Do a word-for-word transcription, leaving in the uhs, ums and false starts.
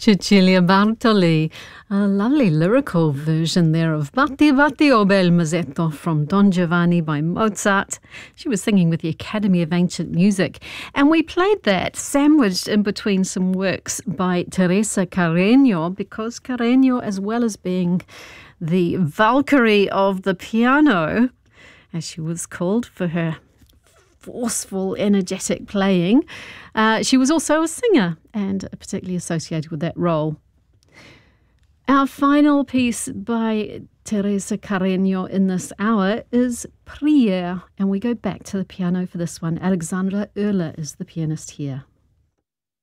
Cecilia Bartoli, a lovely lyrical version there of Batti Batti o bel musetto from Don Giovanni by Mozart. She was singing with the Academy of Ancient Music. And we played that sandwiched in between some works by Teresa Carreño, because Carreño, as well as being the Valkyrie of the piano, as she was called for her forceful, energetic playing, Uh, she was also a singer and particularly associated with that role. Our final piece by Teresa Carreño in this hour is Prière, and we go back to the piano for this one. Alexandra Erler is the pianist here.